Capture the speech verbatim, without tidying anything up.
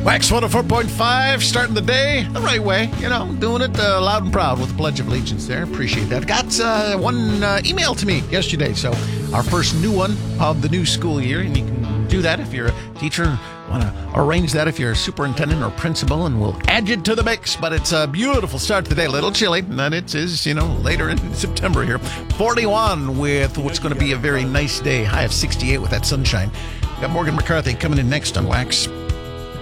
Wax one oh four point five, starting the day the right way. You know, doing it uh, loud and proud with the Pledge of Allegiance there. Appreciate that. Got uh, one uh, email to me yesterday, so our first new one of the new school year, and you can do that if you're a teacher. Want to arrange that if you're a superintendent or principal, and we'll add you to the mix. But it's a beautiful start to the day. A little chilly, and then it is, you know, later in September here. forty-one with what's going to be a very nice day. High of sixty-eight with that sunshine. Got Morgan McCarthy coming in next on Wax.